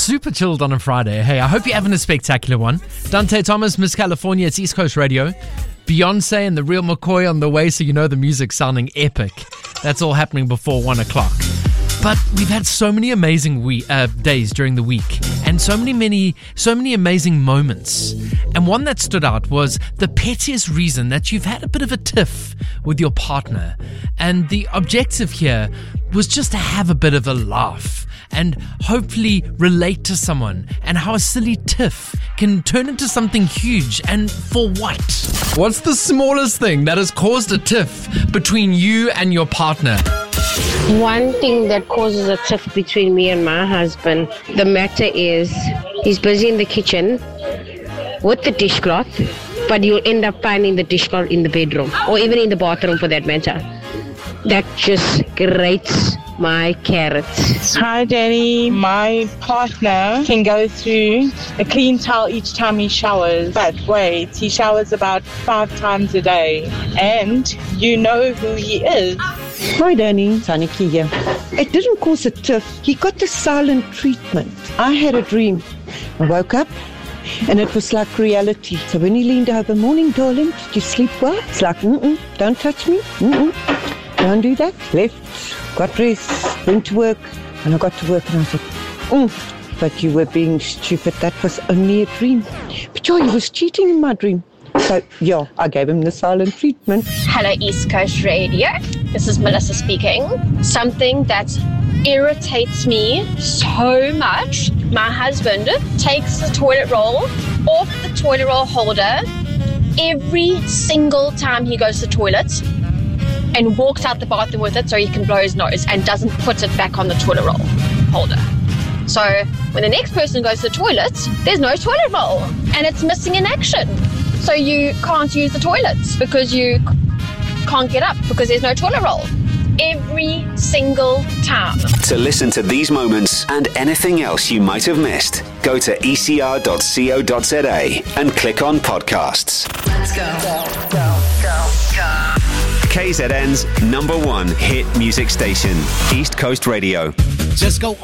Super chilled on a Friday. Hey, I hope you're having a spectacular one. Dante Thomas, Miss California, it's East Coast Radio. Beyonce and the Real McCoy on the way, so you know the music's sounding epic. That's all happening before 1 o'clock. But we've had so many amazing days during the week, and so many amazing moments. And one that stood out was the pettiest reason that you've had a bit of a tiff with your partner. And the objective here was just to have a bit of a laugh and hopefully relate to someone, and how a silly tiff can turn into something huge. And for what? What's the smallest thing that has caused a tiff between you and your partner? One thing that causes a tiff between me and my husband, the matter is he's busy in the kitchen with the dishcloth, but you'll end up finding the dishcloth in the bedroom or even in the bathroom for that matter. That just grates my carrots. Hi, Danny. My partner can go through a clean towel each time he showers. But wait, he showers about 5 times a day. And you know who he is. Hi, Danny. Saniki here. It didn't cause a tiff. He got the silent treatment. I had a dream. I woke up and it was like reality. So when he leaned over, morning, darling, did you sleep well? It's like, don't touch me. Don't do that. Left, got dressed, went to work, and I got to work and I thought, but you were being stupid. That was only a dream. But he was cheating in my dream. So, I gave him the silent treatment. Hello, East Coast Radio. This is Melissa speaking. Something that irritates me so much. My husband takes the toilet roll off the toilet roll holder every single time he goes to the toilet, and walks out the bathroom with it so he can blow his nose, and doesn't put it back on the toilet roll holder. So when the next person goes to the toilet, there's no toilet roll and it's missing in action. So you can't use the toilets because you can't get up because there's no toilet roll. Every single time. To listen to these moments and anything else you might have missed, go to ecr.co.za and click on podcasts. Let's go. KZN's #1 hit music station, East Coast Radio. Just go